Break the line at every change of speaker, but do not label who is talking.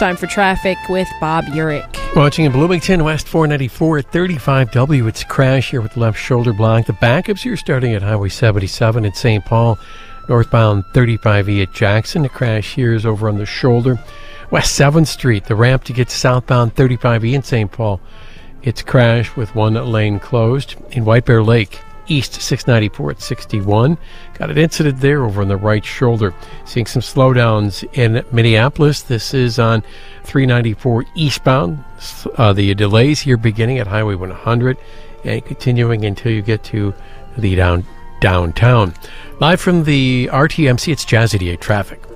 time for traffic with Bob Urich.
Watching in Bloomington, West 494 at 35W. It's a crash here with the left shoulder block. The backups here starting at Highway 77 at St. Paul. Northbound 35E at Jackson. The crash here is over on the shoulder. West 7th Street, the ramp to get to southbound 35E in St. Paul. It's crashed with one lane closed. In White Bear Lake, east 694 at 61. Got an incident there over on the right shoulder. Seeing some slowdowns in Minneapolis. This is on 394 eastbound. The delays here beginning at Highway 100 and continuing until you get to the downtown. Live from the RTMC, it's Jazz 88 traffic.